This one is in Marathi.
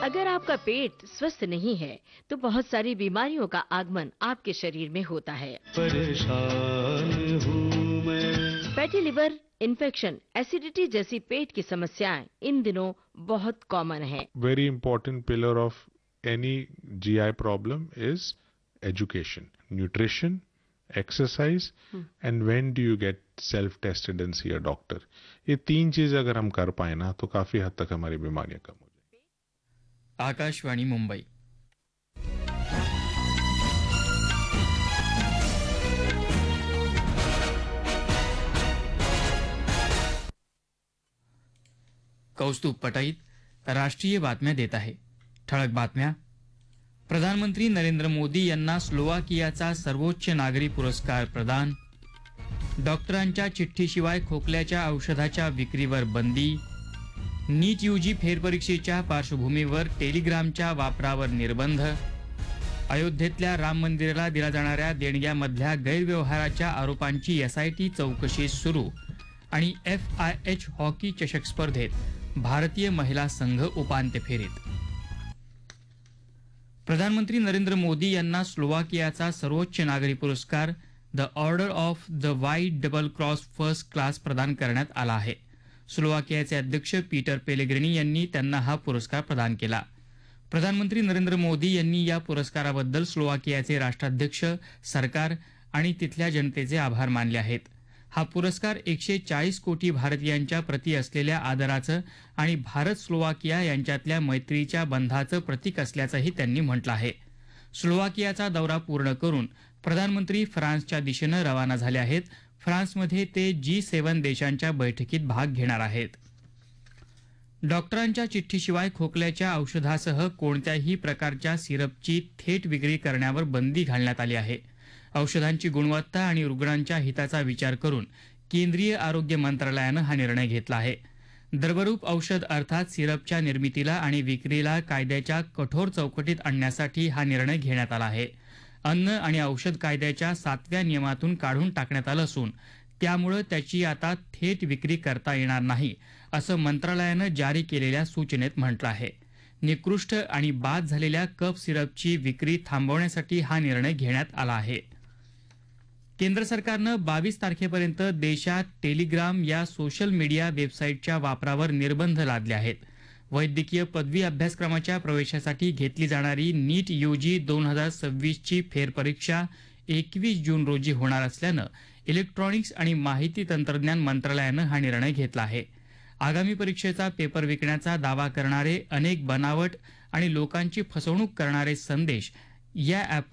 अगर आपका पेट स्वस्थ नहीं है तो बहुत सारी बीमारियों का आगमन आपके शरीर में होता है। परेशान हूँ मैं। फैटी लिवर, इन्फेक्शन, एसिडिटी जैसी पेट की समस्याएं इन दिनों बहुत कॉमन है। Very important pillar of any GI problem is education, nutrition, exercise, and when do you get self-tested and see a doctor. ये 3 चीज अगर हम कर पाए ना तो काफी हद तक हमारी बीमारियां कम हो जाएंगी। आकाशवाणी मुंबई। कौस्तुभ पटाईत राष्ट्रीय बातम्या देत आहे। ठळक बातम्या। प्रधानमंत्री नरेंद्र मोदी यांना स्लोवाकियाचा सर्वोच्च नागरी पुरस्कार प्रदान। डॉक्टरांच्या चिठ्ठीशिवाय खोकल्याच्या औषधाच्या विक्रीवर बंदी। नीट यूजी फेरपरीक्षेच्या पार्श्वभूमीवर टेलिग्रामच्या वापरावर निर्बंध। अयोध्येतल्या राम मंदिराला दिल्या जाणाऱ्या देणग्यामधल्या गैरव्यवहाराच्या आरोपांची एसआयटी चौकशी सुरू। आणि FIH हॉकी चषक स्पर्धेत भारतीय महिला संघ उपांत्य फेरीत। प्रधानमंत्री नरेंद्र मोदी यांना स्लोवाकियाचा सर्वोच्च नागरी पुरस्कार the order of the white double cross first class प्रदान करण्यात आला आहे। स्लोवाकियाचे अध्यक्ष पीटर पेलेग्रिनी यांनी त्यांना हा पुरस्कार प्रदान केला। प्रधानमंत्री नरेंद्र मोदी यांनी या पुरस्काराबद्दल स्लोवाकियाचे राष्ट्राध्यक्ष, सरकार आणि तिथल्या जनतेचे आभार मानले आहेत। हा पुरस्कार 140 कोटी भारतीयांच्या प्रती असलेल्या आदराचं आणि भारत स्लोवाकिया यांच्यातल्या मैत्रीच्या बंधाचं प्रतीक असल्याचंही त्यांनी म्हटलं आहे। स्लोवाकियाचा दौरा पूर्ण करून प्रधानमंत्री फ्रान्सच्या दिशेनं रवाना झाले आहेत। फ्रान्समध्ये ते G7 देशांच्या बैठकीत भाग घेणार आहेत। डॉक्टरांच्या चिठ्ठीशिवाय खोकल्याच्या औषधासह कोणत्याही प्रकारच्या सिरपची थेट विक्री करण्यावर बंदी घालण्यात आली आहे। औषधांची गुणवत्ता आणि रुग्णांच्या हिताचा विचार करून केंद्रीय आरोग्य मंत्रालयानं हा निर्णय घेतला आहे। द्रवरूप औषध अर्थात सिरपच्या निर्मितीला आणि विक्रीला कायद्याच्या कठोर चौकटीत आणण्यासाठी हा निर्णय घेण्यात आला आहे। अन्न आणि औषध कायद्याच्या 7व्या नियमातून काढून टाकण्यात आलं असून त्यामुळे त्याची आता थेट विक्री करता येणार नाही, असं मंत्रालयानं जारी केलेल्या सूचनेत म्हटलं आहे। निकृष्ट आणि बाद झालेल्या कफ सिरपची विक्री थांबवण्यासाठी हा निर्णय घेण्यात आला आहे। केंद्र सरकारनं 22 तारखेपर्यंत देशात टेलिग्राम या सोशल मीडिया वेबसाईटच्या वापरावर निर्बंध लादले आहेत। वैद्यकीय पदवी अभ्यासक्रमाच्या प्रवेशासाठी घेतली जाणारी नीट यूजी 2026 ची फेरपरीक्षा 21 जून रोजी होणार असल्यानं इलेक्ट्रॉनिक्स आणि माहिती तंत्रज्ञान मंत्रालयानं हा निर्णय घेतला आहे। आगामी परीक्षेचा पेपर विकण्याचा दावा करणारे अनेक बनावट आणि लोकांची फसवणूक करणारे संदेश या ॲप